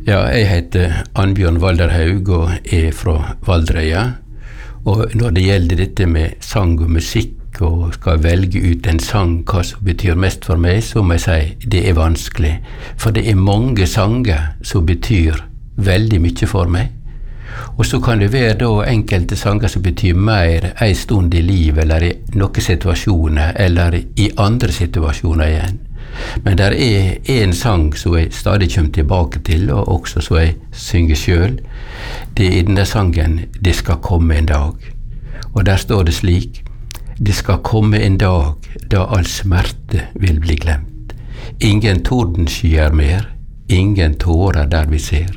Ja, jeg heter Annbjørn Valderhaug og fra Valdrøya. Og når det gjelder dette med sang og musikk og skal velge ut en sang, hva som betyr mest for meg, så må jeg si det vanskelig. For det mange sanger som betyr veldig mye for meg. Og så kan det være da enkelte sanger som betyr mer en stund i livet, eller i noen situasjoner, eller i andre situasjoner igjen. Men der en sang som jeg stadig kommer tilbake til, og også som jeg synger selv. Det i denne sangen «Det skal komme en dag». Og der står det slik: «Det skal komme en dag da all smerte vil bli glemt. Ingen tordenskyer mer, ingen tårer der vi ser.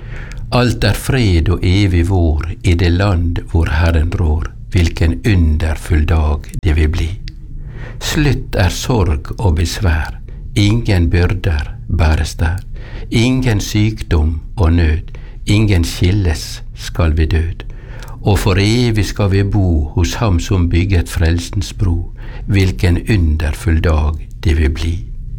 Alt fred og evig vår i det land hvor Herren rår. Hvilken underfull dag det vil bli. Slutt sorg og besvær. Ingen byrder bæres der. Ingen sykdom og nød. Ingen skilles skal vi død. Og for evig skal vi bo hos ham som bygget frelsens bro. Hvilken underfull dag det vil bli.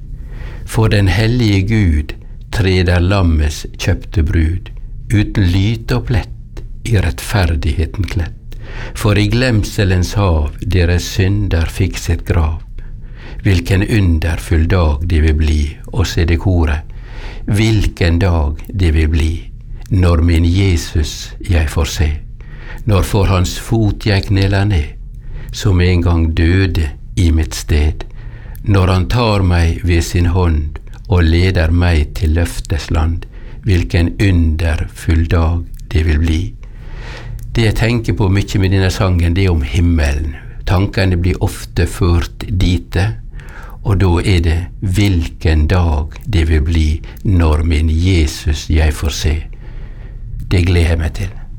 For den hellige Gud treder lammets kjøpte brud, uten lyte og plett, i rettferdigheten klett. For i glemselens hav deres synder fikk sitt grav. Hvilken underfull dag det vil bli, og se det koret. Hvilken dag det vil bli, når min Jesus jeg får se. Når for hans fot jeg kneler ned, som en gang døde i mitt sted. Når han tar meg ved sin hånd, og leder meg til løftes land. Hvilken underfull dag det vil bli. Det jeg tenker på mye med denne sangen, det om himmelen. Tankene blir ofte ført dit, og da det hvilken dag det vil bli når min Jesus jeg får se. Det gleder jeg meg til.